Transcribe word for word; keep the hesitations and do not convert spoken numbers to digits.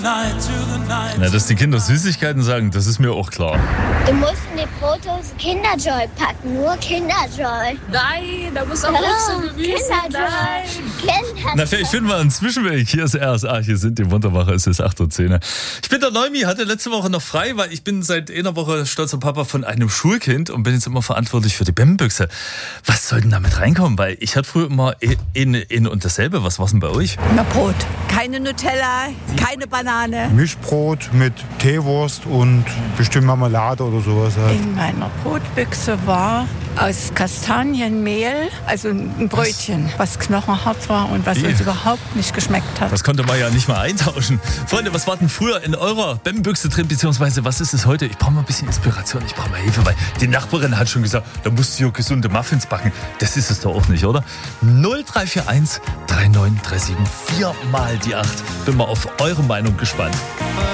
Na, dass die Kinder Süßigkeiten sagen, das ist mir auch klar. Du musst in die Brotdose Kinderjoy packen, nur Kinderjoy. Nein, da muss auch Obst und Gemüse. Kinderjoy. Kinderjoy. Na, ich finde mal einen Zwischenweg. Hier ist R S A, hier sind die Wunderwache, es ist acht Uhr zehn. Ich bin der Neumi, hatte letzte Woche noch frei, weil ich bin seit einer Woche stolzer Papa von einem Schulkind und bin jetzt immer verantwortlich für die Bämmbüchse. Was soll denn damit reinkommen? Weil ich hatte früher immer in, in und dasselbe. Was war's denn bei euch? Na, Brot. Keine Nutella, keine Banane. Mischbrot mit Teewurst und bestimmt Marmelade oder sowas. Halt. In meiner Brotbüchse war aus Kastanienmehl, also ein Brötchen, was knochenhart war und was uns überhaupt nicht geschmeckt hat. Das konnte man ja nicht mal eintauschen. Freunde, was war denn früher in eurer Bämmbüchse drin, beziehungsweise was ist es heute? Ich brauche mal ein bisschen Inspiration, ich brauche mal Hilfe, weil die Nachbarin hat schon gesagt, da musst du ja gesunde Muffins backen. Das ist es doch auch nicht, oder? null drei vier eins drei neun drei sieben vier mal die acht. Bin mal auf eure Meinung gespannt.